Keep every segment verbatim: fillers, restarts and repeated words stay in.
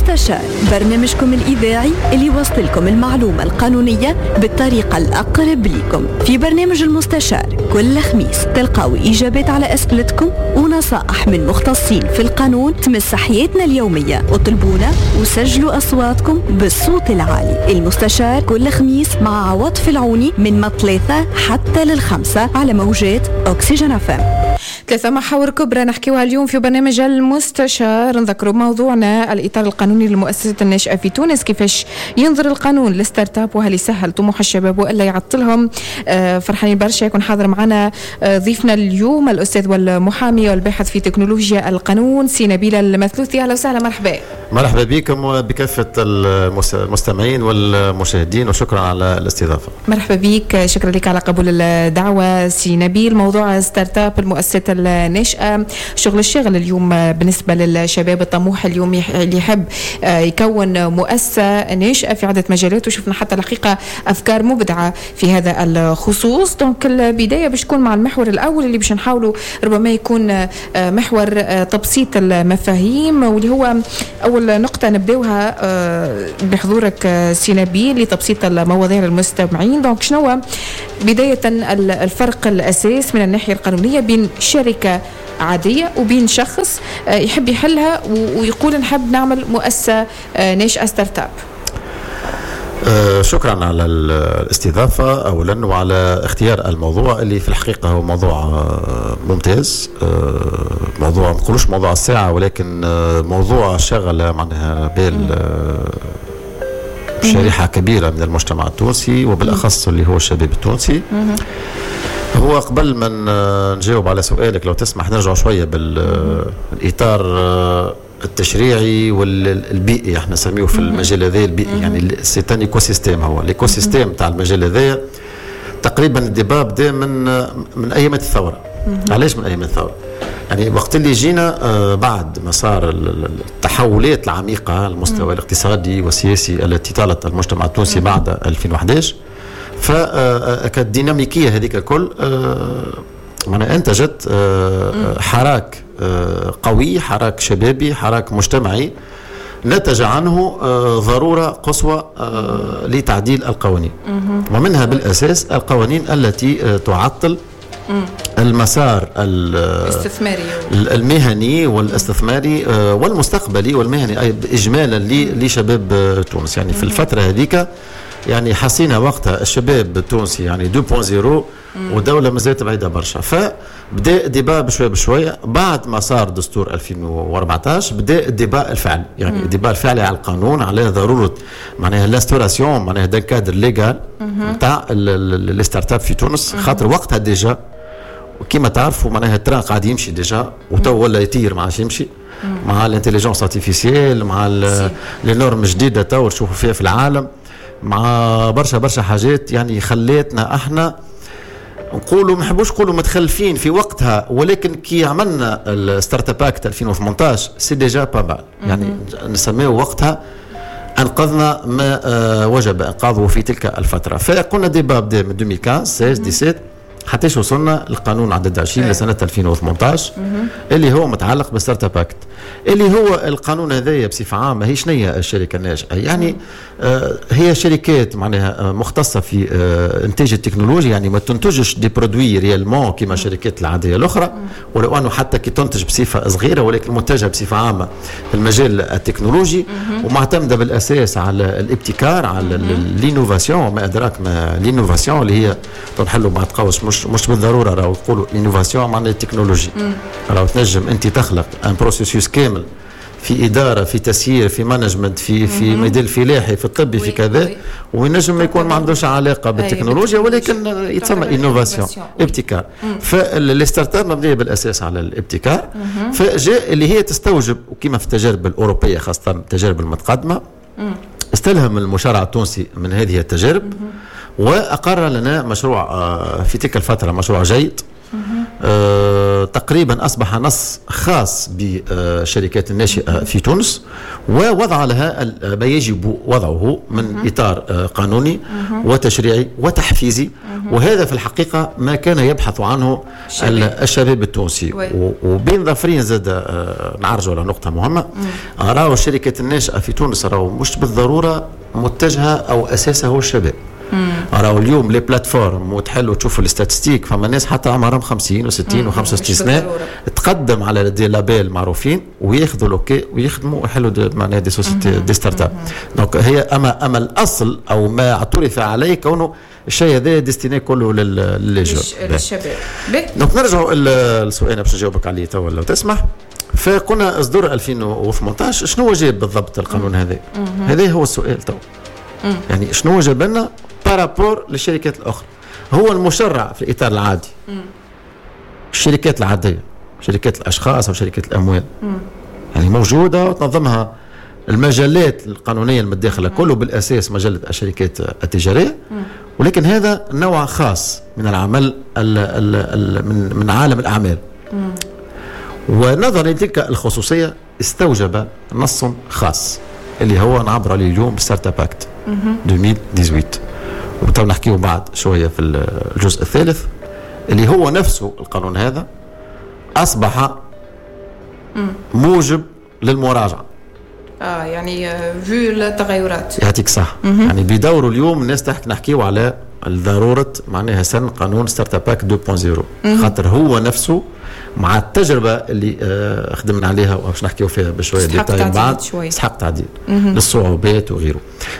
المستشار، برنامجكم الإذاعي اللي يوصلكم المعلومة القانونية بالطريقة الأقرب لكم. في برنامج المستشار كل خميس تلقاو إجابات على أسئلتكم ونصائح من مختصين في القانون تمس حياتنا اليومية. اطلبونا وسجلوا أصواتكم بالصوت العالي. المستشار كل خميس مع عواطف العوني من مطلثة حتى للخمسة على موجات أكسجين اف ام. ثلاثة محاور كبرى نحكيوها اليوم في برنامج المستشار. نذكروا موضوعنا الإطار القانوني للمؤسسة الناشئة في تونس، كيفاش ينظر القانون للستارت اب وهل يسهل طموح الشباب وإلا يعطلهم. آه فرحانين برشا يكون حاضر معنا آه ضيفنا اليوم الأستاذ والمحامي والباحث في تكنولوجيا القانون سي نبيل المثلوثي. أهلا وسهلا، مرحبا. مرحبا بكم وبكافة المستمعين والمشاهدين، وشكرا على الاستضافة. مرحبا بك، شكرا لك على قبول الدعوة سي نبيل. موضوع ستارت اب المؤسسة الناشئة شغل الشاغل اليوم بالنسبة للشباب الطموح اليوم اللي يحب يكون مؤسسة ناشئة في عدة مجالات، وشفنا حتى الحقيقة أفكار مبدعة في هذا الخصوص. دونك البداية باش تكون مع المحور الأول اللي باش نحاولوا ربما يكون محور تبسيط المفاهيم، واللي هو أول نقطة نبدأوها بحضورك سي نبيل لتبسيط المواضيع للمستمعين. دونك شنو بداية الفرق الأساس من الناحية القانونية بين شركة عادية وبين شخص يحب يحلها ويقول نحب نعمل مؤسسة ناشئة ستارت اب؟ أه شكرا على الاستضافة أولا، وعلى اختيار الموضوع اللي في الحقيقة هو موضوع ممتاز. أه موضوع ما نقولوش موضوع الساعة، ولكن موضوع شغل معناها بال شريحة كبيرة من المجتمع التونسي، وبالأخص اللي هو الشباب التونسي. هو قبل ما نجاوب على سؤالك لو تسمح نرجع شوية بالإطار التشريعي والبيئي، احنا نسميه في المجال هذا البيئي، يعني سيتان ايكو سيستيم. هو الايكو سيستيم تاع المجال هذا تقريبا الديبا بدا من من ايامات الثوره. علاش من ايامات الثوره؟ يعني وقت اللي جينا بعد مسار التحولات العميقه على المستوى الاقتصادي والسياسي التي طالت المجتمع التونسي بعد ألفين وأحد عشر، فالديناميكيه هذيك الكل معناها انتجت حراك قوي، حراك شبابي، حراك مجتمعي، نتج عنه ضرورة قصوى لتعديل القوانين، ومنها بالأساس القوانين التي تعطل المسار الاستثماري المهني والاستثماري والمستقبلي والمهني إجمالا لشباب تونس. يعني في الفترة هذيك يعني حسينا وقتها الشباب التونسي يعني اثنين نقطة صفر ودولة مازالت بعيدة برشا. فبدأ ديبا بشوية بشوية بعد ما صار دستور ألفين وأربعة عشر، بدأ الديبا الفعلي، يعني الديبا الفعلي على القانون، على ضرورة معناها لاستوراسيون معناها دا كادر ليغال نتاع الستارت اب في تونس. خاطر وقتها ديجا وكما تعرفوا معناها التران قاعد يمشي ديجا، وتو ولا يطير ما عادش يمشي مع الانتليجنس ارتيفيسيال، مع لي نورم جديدة تو نشوفوا فيها في العالم، مع برشا برشا حاجات يعني خليتنا احنا نقولوا ما نحبوش نقولوا متخلفين في وقتها، ولكن كي عملنا الستارت اب اكت ألفين وثمانية عشر سي ديجا با مال، يعني نسميه وقتها انقذنا ما آه وجب انقاذه في تلك الفتره. فقلنا ديبا بدا من ألفين وخمسة عشر ستة عشر سبعة عشر حتى وصلنا القانون عدد عشرين لسنه ألفين وثمانية عشر اللي هو متعلق بالستارت اب اكت، اللي هو القانون هذايا بصفه عامه. هي شنية الشركه الناشئه؟ يعني آه هي شركات معناها مختصه في آه انتاج التكنولوجيا، يعني ما تنتجش دي برودوي ريالمون كما الشركات العاديه الاخرى، ولو انه حتى كي تنتج بصفه صغيره، ولكن منتجها بصفه عامه في المجال التكنولوجي، ومعتمده بالاساس على الابتكار، على الانوفاسيون. وما ادراك ما الانوفاسيون اللي هي تنحلوا بعد قوس مش مش بالضروره راهو يقولوا انوفاسيون معناها التكنولوجي، راهو تنجم انت تخلق ان بروسيسوس كامل في اداره، في تسيير، في مانجمنت، في في ميدان الفلاحي، في الطبي، في كذا، وينجم ما يكون ما عندوش علاقه بالتكنولوجيا، ولكن يتسمى انوفاسيون، ابتكار. فالستارت اب مبنيه بالاساس على الابتكار، فجاء اللي هي تستوجب، وكما في التجارب الاوروبيه خاصه التجارب المتقدمه استلهم المشرع التونسي من هذه التجارب، وأقر لنا مشروع في تلك الفترة، مشروع جيد آه تقريبا أصبح نص خاص بالشركات الناشئة في تونس، ووضع لها ما يجب وضعه من إطار آه قانوني وتشريعي وتحفيزي. وهذا في الحقيقة ما كان يبحث عنه الشباب التونسي. وبين ظفرين زاد آه نعرجوا على نقطة مهمة، راهو الشركات الناشئة في تونس راهو مش بالضرورة متجهة أو أساسها هو الشباب. راهو اليوم لي بلاتفورم وتحلوا تشوفوا الاستاتستيك، فما ناس حتى عمرهم خمسين وستين وخمسة وستين سنة تقدم على دي لابيل معروفين وياخذوا لوكي ويخدموا ويحلوا معناها دي سوسيتي دي ستارت اب. دونك هي اما اما الاصل او ما اعترف عليه كونه الشيء هذا ديستيني كله للشباب. دونك نرجعوا للسؤال باش نجاوبك عليه تو لو تسمح. فقلنا اصدر ألفين وثمانية عشر، شنو جاب بالضبط القانون هذا؟ هذا هو السؤال تو. يعني شنو جاب لنا بارابور للشركات الاخرى؟ هو المشرع في الاطار العادي. مم. الشركات العاديه، شركات الاشخاص او شركات الاموال، مم. يعني موجوده وتنظمها المجالات القانونيه المتداخله كله بالاساس مجله الشركات التجاريه. مم. ولكن هذا نوع خاص من العمل ال ال ال من من عالم الاعمال. مم. ونظرا لتلك الخصوصيه استوجب نص خاص اللي هو نعبر عليه اليوم ستارت اب اكت ألفين وثمانية عشر. وبالتالي نحكيه بعد شويه في الجزء الثالث اللي هو نفسه القانون هذا اصبح موجب للمراجعه. اه يعني في التغيرات يعطيك صح. يعني بدوره اليوم الناس تحكي نحكيو على ضروره معناها سن قانون ستارت اب اكت اثنين صفر صفر، خاطر هو نفسه مع التجربه اللي آه خدمنا عليها وباش نحكيو فيها بشويه ديتاي بعد يستحق تعديل للصعوبات وغيره.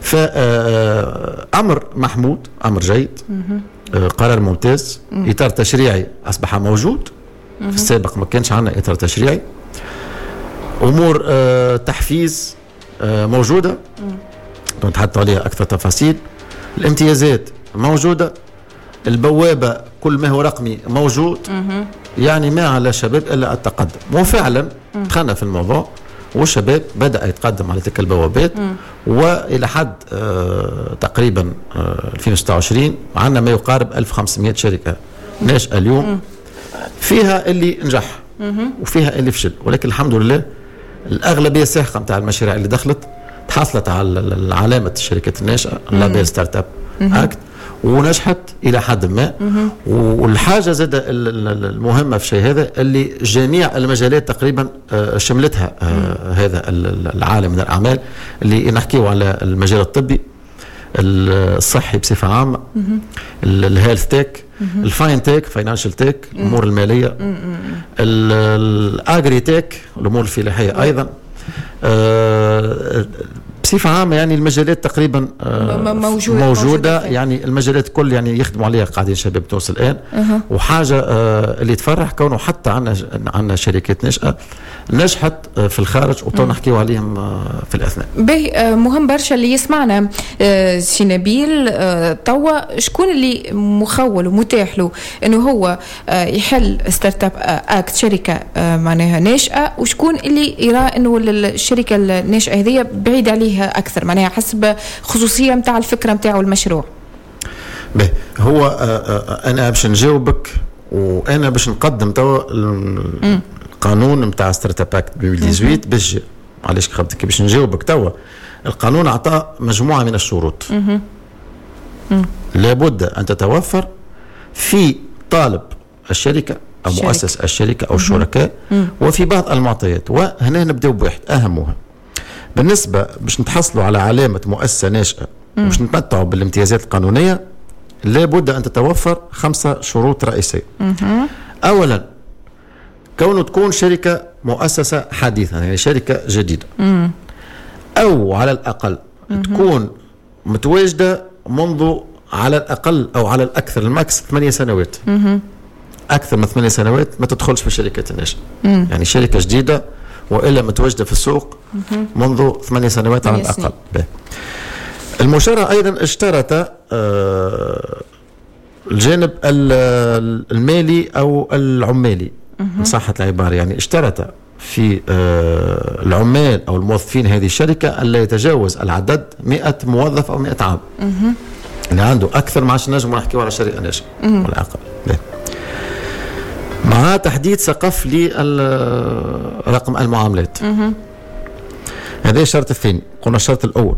فامر محمود، امر جيد، آه قرار ممتاز، مم. اطار تشريعي اصبح موجود. مم. في السابق ما كانش عندنا اطار تشريعي. امور آه تحفيز آه موجوده، نتحدث عليها اكثر تفاصيل. الامتيازات موجوده، البوابه كل ما هو رقمي موجود. مم. يعني ما على شباب الا التقدم. وفعلا دخلنا في الموضوع والشباب بدا يتقدم على تلك البوابات. والى حد آه تقريبا آه ألفين وستة وعشرين عندنا ما يقارب ألف وخمسمائة شركه ناشئه اليوم. مم. فيها اللي نجح وفيها اللي فشل، ولكن الحمد لله الاغلبيه الساحقه نتاع المشاريع اللي دخلت تحصلت على علامه الشركات الناشئه لابيل ستارت اب اكت ونجحت الى حد ما. والحاجه زاد المهمه في شيء هذا اللي جميع المجالات تقريبا شملتها هذا العالم من الاعمال، اللي نحكيو على المجال الطبي، الصحي بصفه عامه، الهيلث تيك، الفاين تيك، فاينانشال تيك، الامور الماليه، الاجري تيك، الامور الفلاحيه ايضا. بصفة عامة يعني المجالات تقريبا موجودة, موجودة يعني المجالات كل يعني يخدموا عليها قاعدين شباب تونس الآن. أه. وحاجة اللي تفرح كونه حتى عنا عنا شركات ناشئة نجحت في الخارج وتو نحكيو عليهم في الأثناء. به مهم برشا اللي يسمعنا سي نبيل توا شكون اللي مخول ومتاح له انه هو يحل ستارت اب اكت شركة معناها ناشئة، وشكون اللي يرى انه الشركة الناشئة هذه بعيد عليها اكثر معناها حسب خصوصيه نتاع الفكره نتاعو المشروع. به هو انا باش نجاوبك وانا باش نقدم توا القانون نتاع ستارت اب اكت ألفين وثمانية عشر باش علاش خبطك باش نجاوبك توا. القانون اعطى مجموعه من الشروط لابد ان تتوفر في طالب الشركه او شركة. مؤسس الشركه او الشركاء، وفي بعض المعطيات. وهنا نبداو بواحد اهمها بالنسبة باش نتحصلوا على علامة مؤسسة ناشئة وباش نتمتعوا بالامتيازات القانونية لابد أن تتوفر خمسة شروط رئيسية. أولا كونه تكون شركة مؤسسة حديثة يعني شركة جديدة، أو على الأقل تكون متواجدة منذ على الأقل أو على الأكثر الماكس ثمانية سنوات. أكثر من ثمانية سنوات ما تدخلش في الشركات الناشئة، يعني شركة جديدة وإلا متواجدة في السوق منذ ثمانية سنوات على الأقل. المشرع أيضا اشترط الجانب المالي أو العمالي إن صحت العبارة، يعني اشترط في العمال أو الموظفين هذه الشركة ألا يتجاوز العدد مئة موظف أو مئة عام. اللي عنده أكثر ما عادش نجم نحكيو على شركة ناشئة ولا أقل. مع تحديد سقف لرقم المعاملات. هذا الشرط الثاني. قلنا الشرط الأول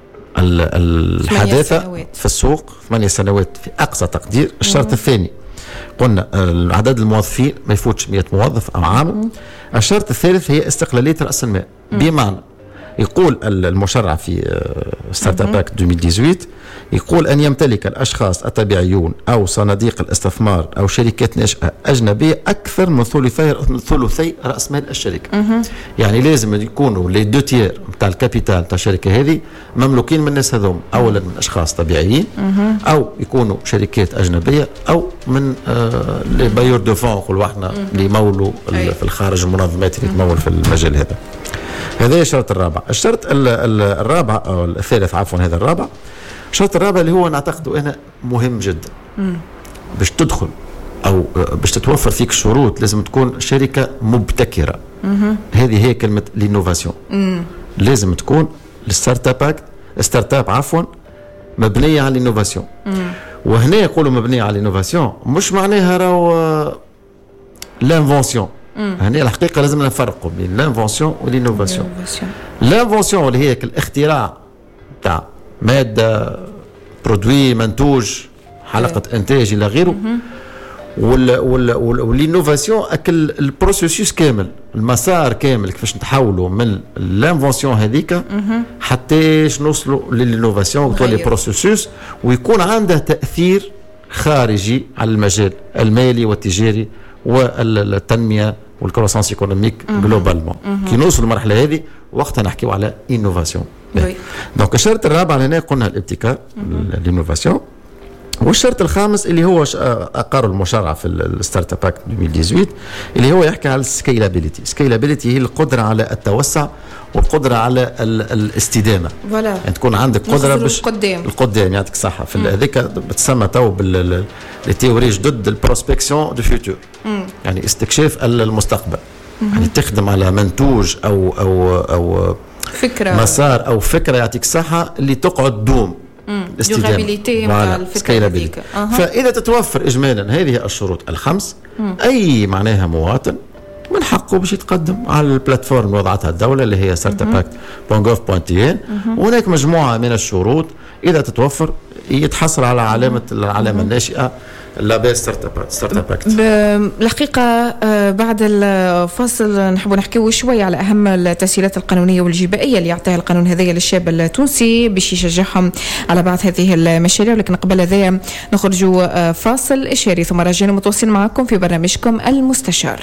الحداثة في السوق ثمانية سنوات في أقصى تقدير. الشرط مم. الثاني قلنا عدد الموظفين ما يفوتش مئة موظف أو عامل. الشرط الثالث هي استقلالية رأس المال. بمعنى يقول المشرع في ستارت اب اكت ألفين وثمانية عشر يقول أن يمتلك الأشخاص الطبيعيون أو صناديق الاستثمار أو شركات ناشئة أجنبية أكثر من ثلثي ثلثي رأس مال الشركة. يعني لازم يكونوا لي دو تير نتاع الكابيتال نتاع الشركة هذه مملوكين من الناس هذوم، أولا من أشخاص طبيعيين أو يكونوا شركات أجنبية أو من آه لي بايور دو فون نقولوا احنا اللي يمولوا في الخارج، المنظمات اللي تمول في المجال هذا. هذا الشرط الرابع. الشرط الرابع أو الثالث عفوا هذا الرابع. الشرط الرابع اللي هو نعتقده أنا مهم جدا. مم. باش تدخل أو باش تتوفر فيك شروط لازم تكون شركة مبتكرة. مم. هذه هي كلمة الانوفاسيون. لازم تكون الستارت اب ستارت اب عفوا مبنية على الانوفاسيون. وهنا يقولوا مبنية على الانوفاسيون مش معناها راهو لانفونسيون. هنا الحقيقة لازم نفرقوا بين لانفونسيون والانوفاسيون. لانفونسيون اللي هي الاختراع تاع مادة برودوي منتوج حلقة انتاج الى غيره، والانوفاسيون اكل البروسيسوس كامل المسار كامل كيفاش نتحولوا من لانفونسيون هذيك حتى نوصلوا للانوفاسيون وتولي بروسيسوس ويكون عنده تأثير خارجي على المجال المالي والتجاري والتنمية والكروسانس ايكونوميك جلوبالمون. كي نوصل للمرحله هذه وقتها نحكيو على انوفاسيون. دونك الشرط الرابع هنا قلنا الابتكار الانوفاسيون. والشرط الخامس اللي هو اقر المشرع في الستارت اب اكت ألفين وثمانية عشر اللي هو يحكي على السكيلابيليتي. السكيلابيليتي هي القدره على التوسع والقدره على الاستدامه. يعني تكون عندك قدره باش القدام القدام يعطيك صحه في هذيك بتسمى تو بالتيوري جدد البروسبكسيون دو فيوتور، يعني استكشاف المستقبل. يعني تخدم على منتوج او او او فكره مسار او فكره يعطيك صحه اللي تقعد دوم ديورابيليتي مع الفكره هذيك. أه. فاذا تتوفر اجمالا هذه الشروط الخمس مم. اي معناها مواطن من حقه باش يتقدم على البلاتفورم اللي وضعتها الدوله اللي هي ستارت اب اكت دوت جوف دوت تي ان. وهناك مجموعه من الشروط اذا تتوفر يتحصل على علامه العلامه الناشئه لابيل ستارت اب ستارت اب اكت. بالحقيقه بعد الفاصل نحب نحكيو شوي على اهم التسهيلات القانونيه والجبائيه اللي يعطيها القانون هذايا للشاب التونسي باش يشجعهم على بعض هذه المشاريع. ولكن قبل هذايا نخرجوا فاصل اشاري ثم راجعين متواصلين معكم في برنامجكم المستشار.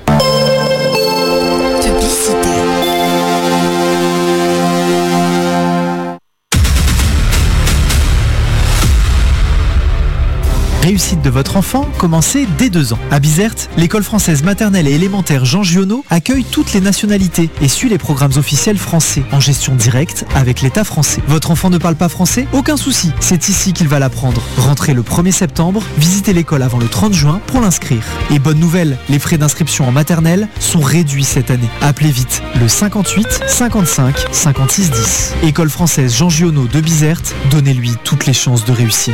Réussite de votre enfant, commencez dès deux ans. À Bizerte, l'école française maternelle et élémentaire Jean Giono accueille toutes les nationalités et suit les programmes officiels français en gestion directe avec l'État français. Votre enfant ne parle pas français? Aucun souci, c'est ici qu'il va l'apprendre. Rentrez le premier septembre, visitez l'école avant le trente juin pour l'inscrire. Et bonne nouvelle, les frais d'inscription en maternelle sont réduits cette année. Appelez vite le cinquante-huit cinquante-cinq cinquante-six dix. École française Jean Giono de Bizerte, donnez-lui toutes les chances de réussir.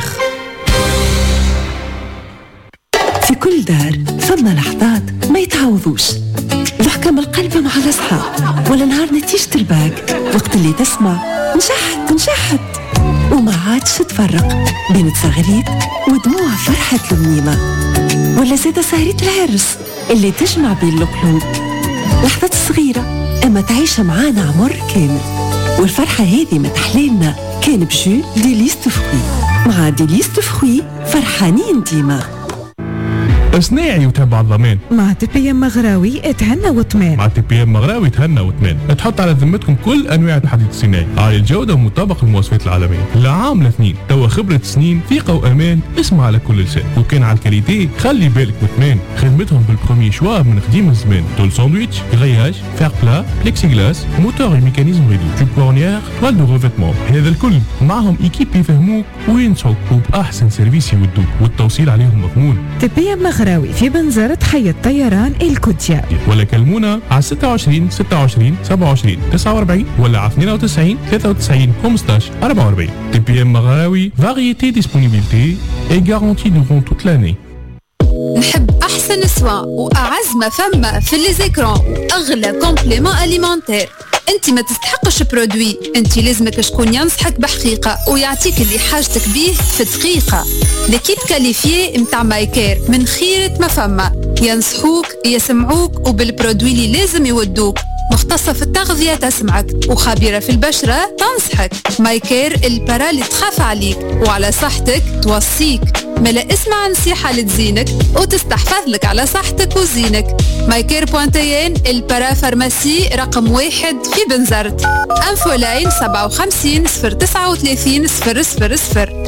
في كل دار ثم لحظات ما يتعوضوش، ضحكة من القلب مع الأصحاب ولا نهار نتيجة الباك وقت اللي تسمع نشحت نشحت وما عادش تفرق بين تصغريت ودموع فرحة المنيمة ولا زيادة سهرية العرس اللي تجمع بين القلوب. لحظات صغيرة أما تعيشها معانا عمر كامل، والفرحة هذه ما تحليلنا كان بجو ديليست فخوي. مع ديليست فخوي فرحانين ديما. صناعي وتبع الضمان. مع تي بي ام مغراوي اتهنى واطمئن. مع تي بي ام مغراوي اتهنى واطمئن. تحط على ذمتكم كل انواع الحديد الصناعي عالي الجوده ومطابق للمواصفات العالميه. لعام لاثنين توا خبره سنين ثقه وامان اسمع على كل لسان. وكان على الكاليتي خلي بالك واطمئن. خدمتهم بالبرومي شوا من قديم الزمان. طول ساندويتش غرياج فير بلا بليكسي غلاس موتور ميكانيزم ريدو تيب كورنيير توال دو ريفيتمون. هذا الكل معهم ايكيب يفهموك وينصحوك وباحسن سيرفيس يودوك والتوصيل عليهم مضمون. تي بي ام مغراوي في بنزرة حي الطيران الكوتيا. ولا كلمونا على ستة وعشرين ستة وعشرين سبعة وعشرين تسعة وأربعين ولا على اثنين وتسعين ثلاثة وتسعين خمسة عشر أربعة وأربعين. تي بي ام مغراوي variété disponibilité et garantie durant toute l'année. نحب أحسن سوا وأعز ما فما في لي زيكران وأغلى كومبليمون أليمونتير. انت ما تستحقش برودوي، انت لازمك شكون ينصحك بحقيقة ويعطيك اللي حاجتك بيه في دقيقة. ليكيب كاليفيي متاع مايكير من خيرة ما فما، ينصحوك يسمعوك وبالبرودوي اللي لازم يودوك. مختصة في التغذية تسمعك وخبيرة في البشرة تنصحك. مايكير البرا اللي تخاف عليك وعلى صحتك توصيك. ملا اسمع نصيحة لتزينك وتستحفظ لك على صحتك وزينك. مايكير بوانتين البرا فارماسي رقم واحد في بنزرت. انفو لاين سبعة وخمسين صفر تسعة وثلاثين صفر صفر صفر.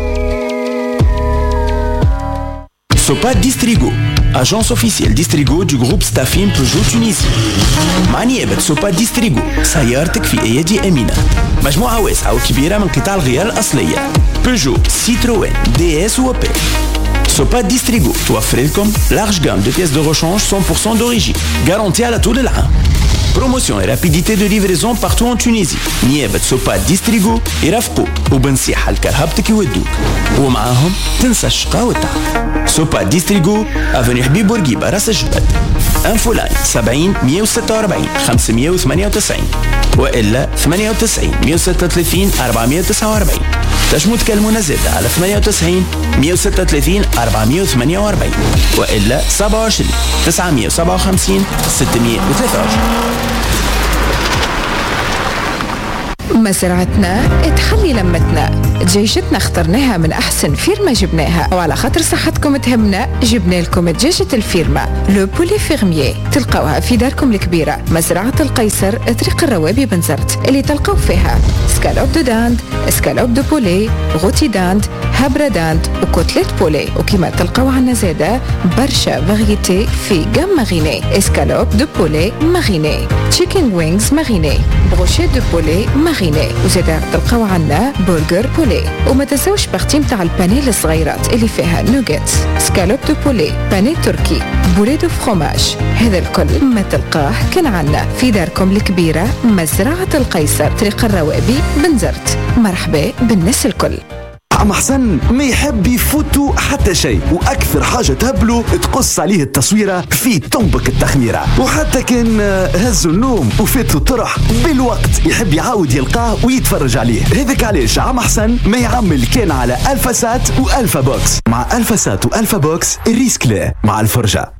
Sopa Distrigo, agence officielle Distrigo du groupe Staffim Peugeot Tunisie. مع نيابة سوبا ديستريغو سيارتك في أيدي أمينة. مجموعة واسعة وكبيرة من قطع الغيار الأصلية بيجو، سيتروين، دي اس وأوبيل. سوبا ديستريغو توفر لكم large gamme de pièces de rechange cent pour cent d'origine garantie على طول العام. Promotion et rapidité de livraison partout en Tunisie. نيابة سوبا ديستريغو يرافقوا وبنصيحة لكرهبتك يودوك ومعاهم تنسى الشقا والتعب. سوبا ديستريغو افنيو حبيب بورقيبة راس الجبل. انفو لاين سبعين مية وستة وأربعين خمسمية وثمانية وتسعين والا ثمانية وتسعين مية وستة وثلاثين أربعمية وتسعة وأربعين. تنجموا تكلمونا زادة على ثمانية وتسعين مية وستة وثلاثين أربعمية وثمانية وأربعين والا سبعة وعشرين تسعمية وسبعة وخمسين ستمية وثلاثة وعشرين. مزرعتنا تحلي لمتنا، دجاجتنا اخترناها من احسن فيرما جبناها، وعلى خاطر صحتكم تهمنا جبنا لكم دجاجة الفيرما لو بولي فيرميي. تلقاوها في داركم الكبيرة مزرعة القيصر طريق الروابي بنزرت، اللي تلقاو فيها سكالوب دو داند، سكالوب دو بولي، غوتي داند، هابرا داند وكوتليت بولي. وكما تلقاو عنا زادة برشا فاريتي في جام ماريني، اسكالوب دو بولي ماريني، تشيكن وينجز ماريني، بروشيت دو بولي ماريني، وزادا تلقاو عنا برجر بولي. وما تنساوش باغتي متاع البانيه الصغيرات اللي فيها نوغيت، سكالوب دو بولي، بانيه تركي، بولي دو فرomage. هذا الكل ما تلقاه كان عنا في داركم الكبيرة مزرعة القيصر طريق الروابي بنزرت. مرحبا بالناس الكل. عم حسن ما يحب يفوتوا حتى شيء، واكثر حاجه تهبله تقص عليه التصويره في تنبك التخميره. وحتى كان هزوا النوم وفاتوا الطرح بالوقت يحب يعاود يلقاه ويتفرج عليه. هذاك علاش عم حسن ما يعمل كان على الفا سات والفا بوكس. مع الفا سات والفا بوكس الريسك لا مع الفرجه.